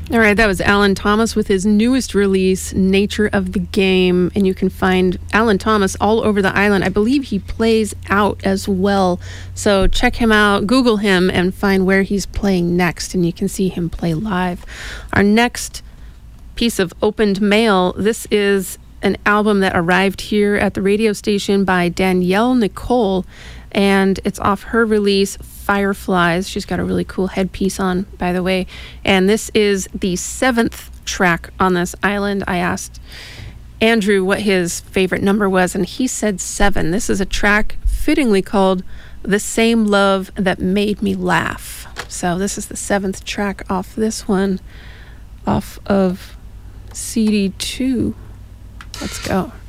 All right, that was Alan Thomas with his newest release, Nature of the Game. And you can find Alan Thomas all over the island. I believe he plays out as well. So check him out, Google him, and find where he's playing next. And you can see him play live. Our next piece of opened mail, this is an album that arrived here at the radio station by Danielle Nicole. And it's off her release, Fireflies. She's got a really cool headpiece on, by the way. And this is the 7th track on this island. I asked Andrew what his favorite number was, and he said 7. This is a track fittingly called The Same Love That Made Me Laugh. So this is the 7th track off this one, off of CD2. Let's go.